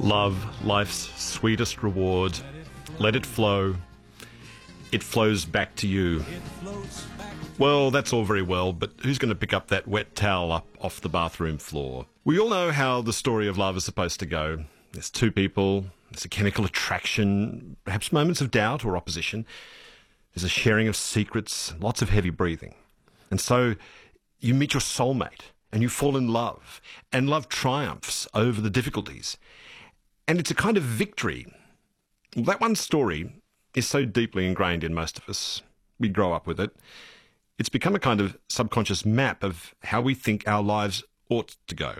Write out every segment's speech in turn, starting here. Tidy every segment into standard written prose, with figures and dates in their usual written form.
Love, life's sweetest reward. Let it flow. It flows back to you. Well, that's all very well, but who's going to pick up that wet towel up off the bathroom floor? We all know how the story of love is supposed to go. There's two people, there's a chemical attraction, perhaps moments of doubt or opposition. There's a sharing of secrets, lots of heavy breathing. And so you meet your soulmate and you fall in love, and love triumphs over the difficulties. And it's a kind of victory. That one story is so deeply ingrained in most of us. We grow up with it. It's become a kind of subconscious map of how we think our lives ought to go.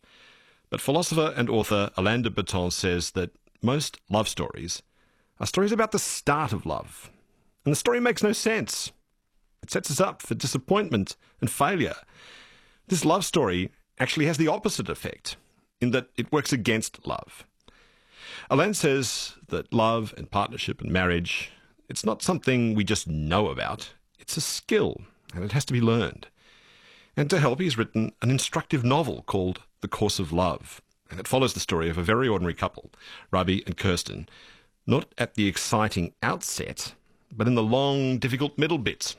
But philosopher and author Alain de Botton says that most love stories are stories about the start of love. And the story makes no sense. It sets us up for disappointment and failure. This love story actually has the opposite effect, in that it works against love. Alain says that love and partnership and marriage, it's not something we just know about. It's a skill, and it has to be learned. And to help, he's written an instructive novel called The Course of Love. And it follows the story of a very ordinary couple, Rabi and Kirsten, not at the exciting outset, but in the long, difficult middle bits.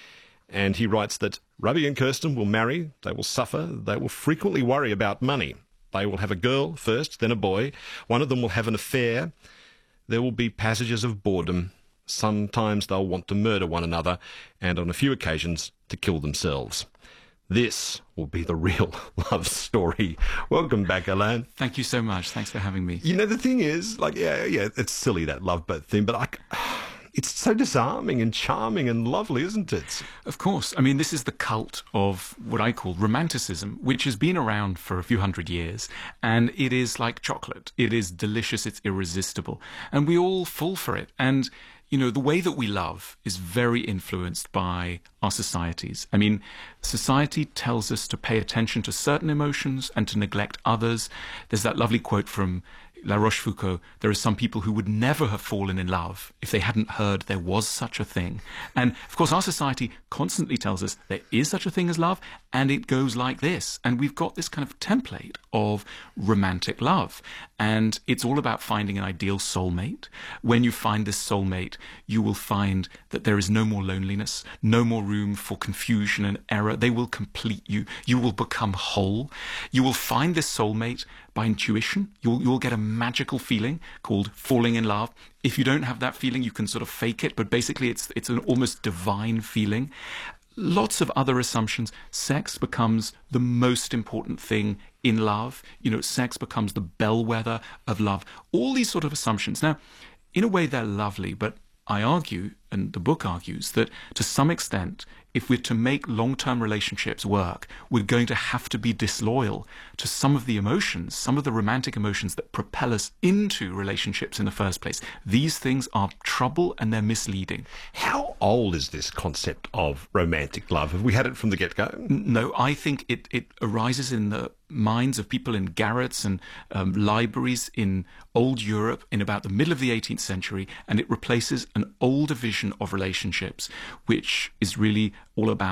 And he writes that Rabi and Kirsten will marry, they will suffer, they will frequently worry about money. They will have a girl first, then a boy. One of them will have an affair. There will be passages of boredom. Sometimes they'll want to murder one another, and on a few occasions to kill themselves. This will be the real love story. Welcome back, Alain. Thank you so much. Thanks for having me. You know, the thing is, it's silly, that love boat thing, but it's so disarming and charming and lovely, isn't it? Of course. I mean, this is the cult of what I call romanticism, which has been around for a few hundred years. And it is like chocolate. It is delicious. It's irresistible. And we all fall for it. And, you know, the way that we love is very influenced by our societies. I mean, society tells us to pay attention to certain emotions and to neglect others. There's that lovely quote from La Rochefoucauld: there are some people who would never have fallen in love if they hadn't heard there was such a thing. And of course, our society constantly tells us there is such a thing as love, and it goes like this. And we've got this kind of template of romantic love. And it's all about finding an ideal soulmate. When you find this soulmate, you will find that there is no more loneliness, no more room for confusion and error. They will complete you. You will become whole. You will find this soulmate by intuition. You'll get a magical feeling called falling in love. If you don't have that feeling, you can sort of fake it, but basically it's an almost divine feeling. Lots of other assumptions. Sex becomes the most important thing in love. You know, sex becomes the bellwether of love. All these sort of assumptions. Now, in a way, they're lovely, but I argue, and the book argues, that to some extent, if we're to make long-term relationships work, we're going to have to be disloyal to some of the emotions, some of the romantic emotions that propel us into relationships in the first place. These things are trouble and they're misleading. How old is this concept of romantic love? Have we had it from the get-go? No, I think it arises in the minds of people in garrets and libraries in old Europe in about the middle of the 18th century, and it replaces an older vision of relationships, which is really all about